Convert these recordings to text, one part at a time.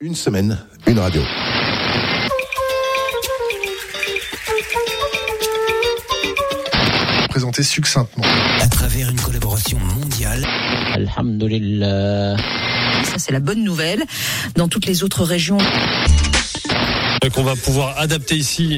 Une semaine, une radio. Présenté succinctement. À travers une collaboration mondiale. Alhamdulillah. Ça, c'est la bonne nouvelle. Dans toutes les autres régions. Qu'on va pouvoir adapter ici.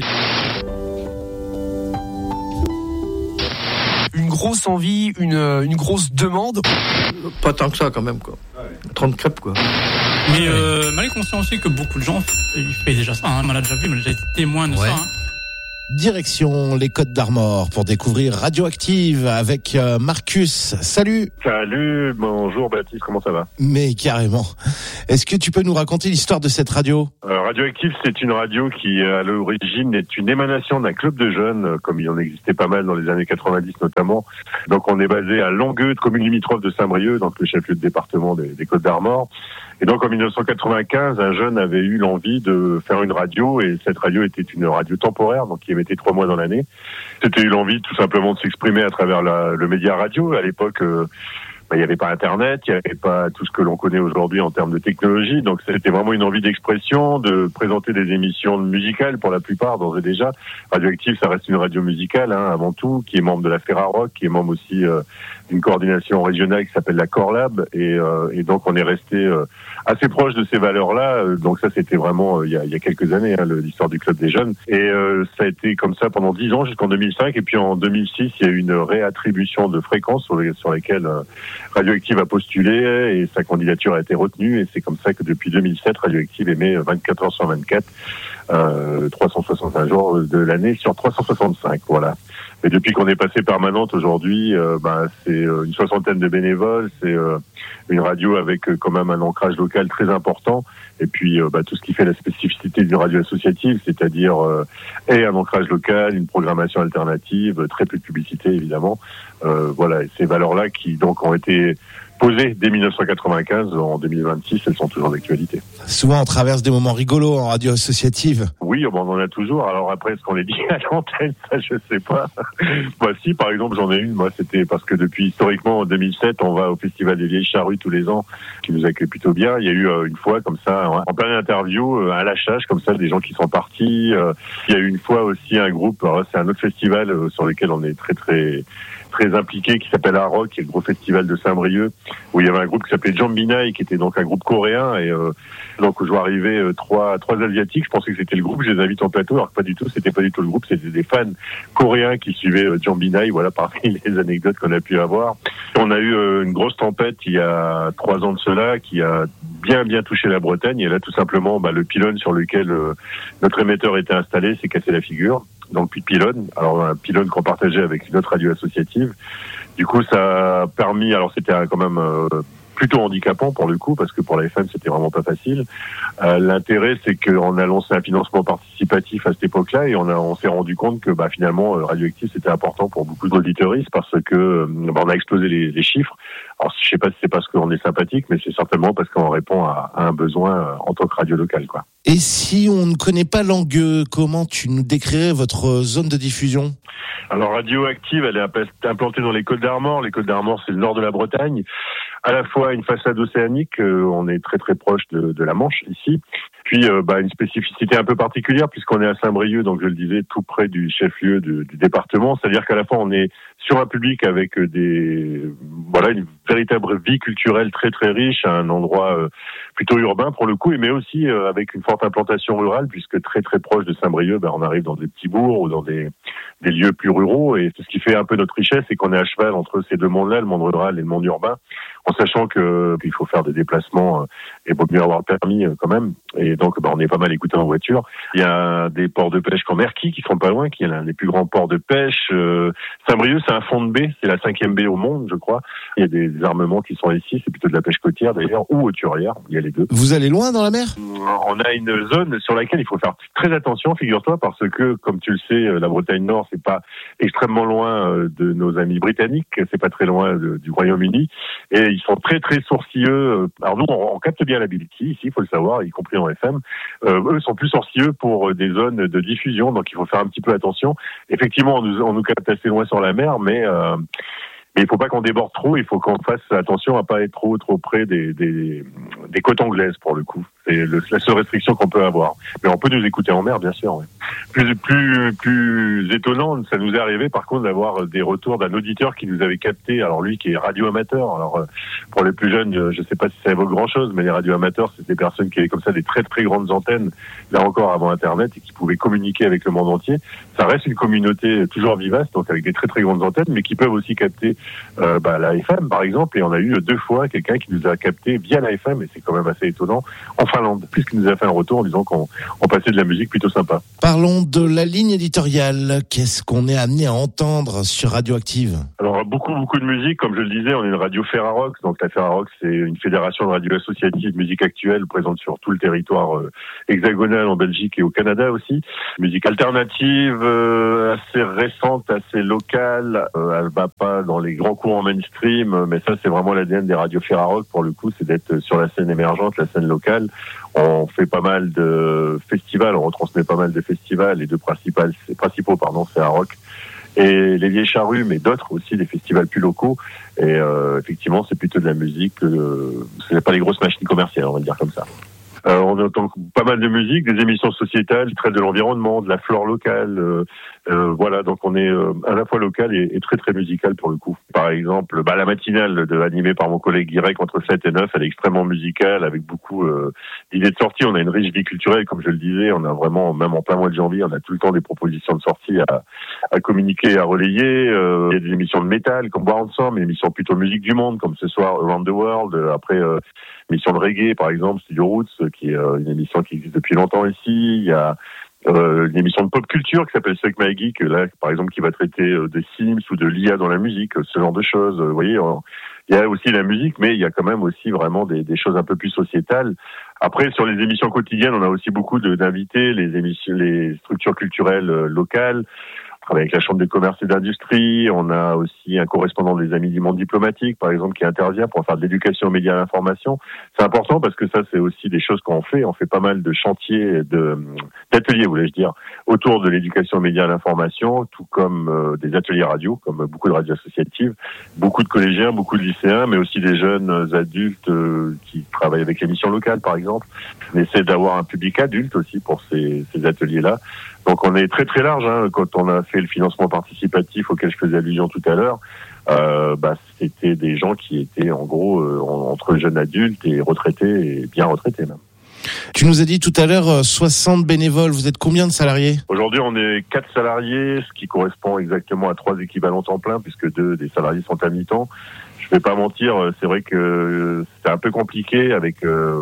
Une grosse envie, une grosse demande. Pas tant que ça quand même quoi. 30 crêpes quoi. Mais mal est conscient aussi que beaucoup de gens ils font déjà ça. On l'a déjà vu, on a déjà été témoin de ça. Direction les Côtes d'Armor pour découvrir Radioactive avec Marcus. Salut. Salut, bonjour Baptiste, comment ça va? Mais carrément. Est-ce que tu peux nous raconter l'histoire de cette radio? Radioactive, c'est une radio qui, à l'origine, est une émanation d'un club de jeunes, comme il en existait pas mal dans les années 90 notamment. Donc on est basé à Langueude, commune limitrophe de Saint-Brieuc, donc le chef-lieu de département des Côtes d'Armor. Et donc en 1995, un jeune avait eu l'envie de faire une radio, et cette radio était une radio temporaire, donc qui émettait 3 mois dans l'année. C'était eu l'envie tout simplement de s'exprimer à travers le média radio. À l'époque, il n'y avait pas Internet, il n'y avait pas tout ce que l'on connaît aujourd'hui en termes de technologie. Donc c'était vraiment une envie d'expression, de présenter des émissions musicales pour la plupart, d'ores et déjà. Radioactive, ça reste une radio musicale avant tout, qui est membre de la Ferrarock, qui est membre aussi d'une coordination régionale qui s'appelle la Corlab. Et donc on est resté assez proche de ces valeurs-là. Donc ça, c'était vraiment il y a quelques années, l'histoire du Club des Jeunes. Et ça a été comme ça pendant 10 ans jusqu'en 2005. Et puis en 2006, il y a eu une réattribution de fréquences sur lesquelles Radioactive a postulé et sa candidature a été retenue. Et c'est comme ça que depuis 2007, Radioactive émet 24 heures sur 24, 365 jours de l'année sur 365. Voilà. Et depuis qu'on est passé permanente aujourd'hui, c'est une 60aine de bénévoles, c'est une radio avec quand même un ancrage local très important, et puis tout ce qui fait la spécificité d'une radio associative, c'est-à-dire un ancrage local, une programmation alternative, très peu de publicité évidemment. Voilà, et ces valeurs-là qui donc ont été posées dès 1995, en 2026, elles sont toujours d'actualité. Souvent, on traverse des moments rigolos en radio associative. Oui, on en a toujours. Alors après, est-ce qu'on les dit à l'antenne, ça je sais pas. Moi, si, par exemple, j'en ai une. Moi, c'était parce que depuis historiquement, en 2007, on va au Festival des Vieilles Charrues tous les ans, qui nous accueille plutôt bien. Il y a eu une fois comme ça, en pleine interview, un lâchage comme ça, des gens qui sont partis. Il y a eu une fois aussi un groupe. Alors, c'est un autre festival sur lequel on est très impliqué, qui s'appelle Arrock, qui est le gros festival de Saint-Brieuc, où il y avait un groupe qui s'appelait Jambinai, qui était donc un groupe coréen, et donc où je vois arriver trois asiatiques. Je pensais que c'était le groupe, je les invite en plateau, alors que pas du tout, c'était pas du tout le groupe, c'était des fans coréens qui suivaient Jambinai, voilà, parmi les anecdotes qu'on a pu avoir. On a eu une grosse tempête il y a 3 ans de cela, qui a bien touché la Bretagne, et là tout simplement le pylône sur lequel notre émetteur était installé s'est cassé la figure. Donc plus de pylône, alors un pylône qu'on partageait avec une autre radio associative. Du coup, ça a permis, alors c'était quand même plutôt handicapant pour le coup, parce que pour la FM c'était vraiment pas facile. L'intérêt, c'est qu'on a lancé un financement participatif à cette époque-là, et on s'est rendu compte que finalement Radioactive c'était important pour beaucoup d'auditeuristes, parce que on a explosé les chiffres. Alors je sais pas si c'est parce qu'on est sympathique, mais c'est certainement parce qu'on répond à un besoin en tant que radio locale, quoi. Et si on ne connaît pas Langueux, comment tu nous décrirais votre zone de diffusion? Alors Radioactive, elle est implantée dans les Côtes d'Armor. Les Côtes d'Armor, c'est le nord de la Bretagne. À la fois une façade océanique, on est très proche de la Manche ici. Puis une spécificité un peu particulière puisqu'on est à Saint-Brieuc, donc je le disais, tout près du chef-lieu du département. C'est-à-dire qu'à la fois on est sur un public avec une véritable vie culturelle très riche, un endroit plutôt urbain pour le coup, mais aussi avec une forte implantation rurale, puisque très proche de Saint-Brieuc, on arrive dans des petits bourgs ou dans des lieux plus ruraux, et ce qui fait un peu notre richesse, c'est qu'on est à cheval entre ces deux mondes-là, le monde rural et le monde urbain, en sachant qu'il faut faire des déplacements et il vaut mieux avoir le permis quand même. Et donc on est pas mal écouté en voiture. Il y a des ports de pêche comme Erquy qui sont pas loin, qui est l'un des plus grands ports de pêche. Saint-Brieuc, c'est un fond de baie, c'est la 5e baie au monde, je crois. Il y a des armements qui sont ici, c'est plutôt de la pêche côtière d'ailleurs, ou hauturière, il y a les deux. Vous allez loin dans la mer? On a une zone sur laquelle il faut faire très attention, figure-toi, parce que, comme tu le sais, la Bretagne Nord, c'est pas extrêmement loin de nos amis britanniques, c'est pas très loin du Royaume-Uni, et ils sont très sourcilleux. Alors nous, on capte bien la BBC ici, il faut le savoir, y compris en FM. Eux sont plus sourcilleux pour des zones de diffusion, donc il faut faire un petit peu attention. Effectivement, on nous capte assez loin sur la mer, mais Mais il faut pas qu'on déborde trop, il faut qu'on fasse attention à pas être trop près des côtes anglaises pour le coup. C'est la seule restriction qu'on peut avoir. Mais on peut nous écouter en mer, bien sûr. Ouais. Plus étonnant, ça nous est arrivé par contre d'avoir des retours d'un auditeur qui nous avait capté. Alors lui qui est radio-amateur. Alors pour les plus jeunes, je sais pas si ça évoque grand-chose, mais les radio-amateurs, c'est des personnes qui avaient comme ça des très très grandes antennes, là encore avant Internet, et qui pouvaient communiquer avec le monde entier. Ça reste une communauté toujours vivace, donc avec des très très grandes antennes, mais qui peuvent aussi capter la FM par exemple. Et on a eu 2 fois quelqu'un qui nous a capté via la FM, et c'est quand même assez étonnant, en Finlande, puisqu'il nous a fait un retour en disant qu'on passait de la musique plutôt sympa. Parlons de la ligne éditoriale. Qu'est-ce qu'on est amené à entendre sur Radioactive? Alors beaucoup de musique, comme je le disais, on est une radio Ferrarock. Donc la Ferrarock, c'est une fédération de radio associative de musique actuelle présente sur tout le territoire hexagonal en Belgique et au Canada aussi. Musique alternative, assez récente, assez locale. Elle va pas dans les grands courants mainstream, mais ça c'est vraiment l'ADN des radios Ferrarock pour le coup, c'est d'être sur la scène émergente, la scène locale. On fait pas mal de festivals, on retransmet pas mal de festivals, les 2 principaux, Ferrarock et les Vieilles Charrues, mais d'autres aussi, des festivals plus locaux. Et effectivement, c'est plutôt de la musique, ce n'est pas les grosses machines commerciales, on va le dire comme ça. On entend pas mal de musique, des émissions sociétales qui traitent de l'environnement, de la flore locale. Voilà, donc on est à la fois local et très très musical pour le coup. Par exemple, la matinale animée par mon collègue Guirec entre 7 et 9, elle est extrêmement musicale avec beaucoup d'idées de sortie. On a une riche vie culturelle, comme je le disais. On a vraiment, même en plein mois de janvier, on a tout le temps des propositions de sortie à communiquer, à relayer. Il y a des émissions de métal comme Boire Ensemble, une émission plutôt musique du monde comme ce soir Around the World. Après, émission de reggae par exemple, Studio Roots, qui est une émission qui existe depuis longtemps ici. Il y a une émission de pop culture qui s'appelle Suck My Geek, là, par exemple, qui va traiter des Sims ou de l'IA dans la musique, ce genre de choses. Vous voyez, il y a aussi la musique, mais il y a quand même aussi vraiment des choses un peu plus sociétales. Après, sur les émissions quotidiennes, on a aussi beaucoup d'invités, les structures culturelles locales. On travaille avec la Chambre de commerce et d'industrie. On a aussi un correspondant des Amis du monde diplomatique, par exemple, qui intervient pour faire de l'éducation aux médias et à l'information. C'est important parce que ça, c'est aussi des choses qu'on fait. On fait pas mal de chantiers, d'ateliers, voulais-je dire, autour de l'éducation aux médias et à l'information, tout comme des ateliers radio, comme beaucoup de radios associatives, beaucoup de collégiens, beaucoup de lycéens, mais aussi des jeunes adultes qui travaillent avec les missions locales, par exemple. On essaie d'avoir un public adulte aussi pour ces ateliers-là. Donc on est très très large, hein. Quand on a fait le financement participatif auquel je faisais allusion tout à l'heure, c'était des gens qui étaient en gros entre jeunes adultes et retraités, et bien retraités même. Tu nous as dit tout à l'heure 60 bénévoles, vous êtes combien de salariés? Aujourd'hui on est 4 salariés, ce qui correspond exactement à 3 équivalents temps plein, puisque 2 des salariés sont à mi-temps. Je vais pas mentir, c'est vrai que c'est un peu compliqué avec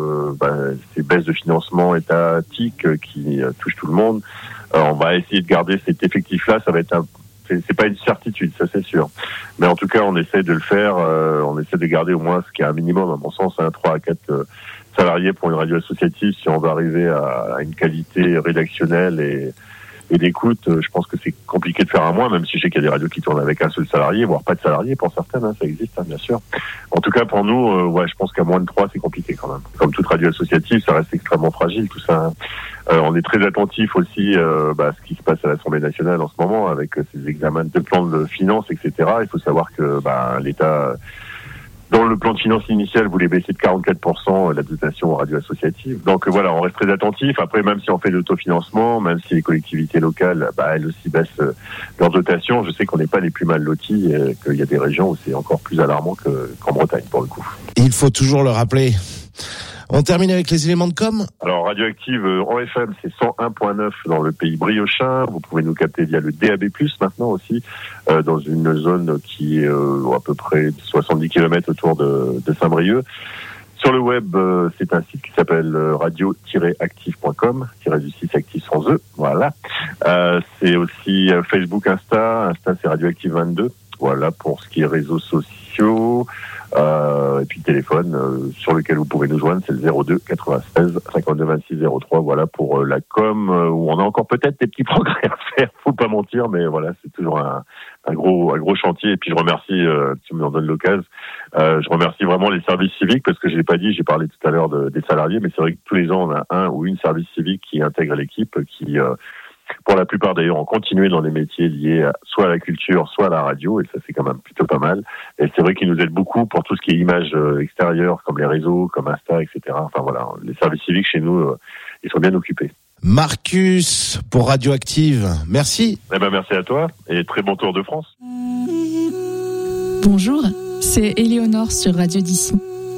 ces baisses de financement étatiques qui touchent tout le monde. On va essayer de garder cet effectif-là. Ça va être c'est pas une certitude, ça c'est sûr. Mais en tout cas, on essaie de le faire. On essaie de garder au moins ce qui est un minimum, à mon sens, 3 à 4 salariés pour une radio associative. Si on veut arriver à une qualité rédactionnelle et d'écoute, je pense que c'est compliqué de faire un moins, même si je sais qu'il y a des radios qui tournent avec un seul salarié, voire pas de salarié pour certaines, ça existe, bien sûr. En tout cas, pour nous, je pense qu'à moins de 3, c'est compliqué quand même. Comme toute radio associative, ça reste extrêmement fragile, tout ça. On est très attentif aussi à ce qui se passe à l'Assemblée nationale en ce moment, avec ces examens de plans de finances, etc. Il faut savoir que l'État, dans le plan de finances initial, voulait baisser de 44% la dotation aux radios associatives. Donc voilà, on reste très attentif. Après, même si on fait de l'autofinancement, même si les collectivités locales, elles aussi baissent leur dotation, je sais qu'on n'est pas les plus mal lotis, et qu'il y a des régions où c'est encore plus alarmant qu'en Bretagne, pour le coup. Il faut toujours le rappeler. On termine avec les éléments de com. Alors, Radioactive en FM, c'est 101.9 dans le pays briochin. Vous pouvez nous capter via le DAB+, maintenant aussi, dans une zone qui est à peu près 70 km autour de Saint-Brieuc. Sur le web, c'est un site qui s'appelle radio-active.com, -6 active sans E, voilà. C'est aussi Facebook, Insta c'est Radioactive 22, voilà, pour ce qui est réseaux sociaux. Et puis le téléphone sur lequel vous pouvez nous joindre, c'est le 02 96 52 26 03. Voilà pour la com, où on a encore peut-être des petits progrès à faire, faut pas mentir, mais voilà, c'est toujours un gros chantier. Et puis je remercie, tu me donnes l'occasion, je remercie vraiment les services civiques, parce que je l'ai pas dit, j'ai parlé tout à l'heure des salariés, mais c'est vrai que tous les ans on a un ou une service civique qui intègre l'équipe, qui pour la plupart d'ailleurs, ont continué dans les métiers liés soit à la culture, soit à la radio, et ça c'est quand même plutôt pas mal. Et c'est vrai qu'ils nous aident beaucoup pour tout ce qui est images extérieures, comme les réseaux, comme Insta, etc. Enfin voilà, les services civiques chez nous, ils sont bien occupés. Marcus pour Radioactive, merci. Eh ben merci à toi et très bon Tour de France. Bonjour, c'est Éléonore sur Radio d'ici.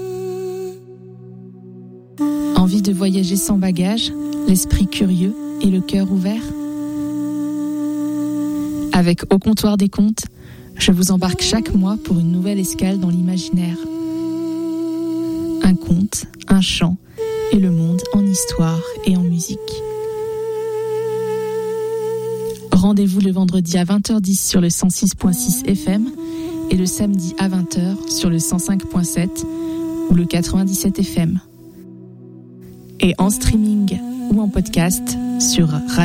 Envie de voyager sans bagages, l'esprit curieux et le cœur ouvert? Avec Au comptoir des contes, je vous embarque chaque mois pour une nouvelle escale dans l'imaginaire. Un conte, un chant et le monde en histoire et en musique. Rendez-vous le vendredi à 20h10 sur le 106.6 FM et le samedi à 20h sur le 105.7 ou le 97 FM. Et en streaming ou en podcast sur